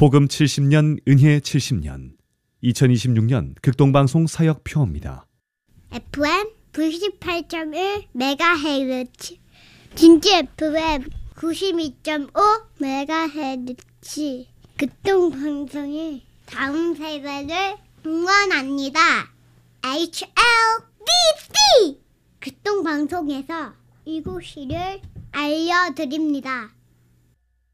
복음 70년, 은혜 70년, 2026년 극동방송 사역표입니다. FM 98.1MHz, 진주 FM 92.5MHz, 극동방송의 다음 세대를 응원합니다. HLBC! 극동방송에서 이곳을 알려드립니다.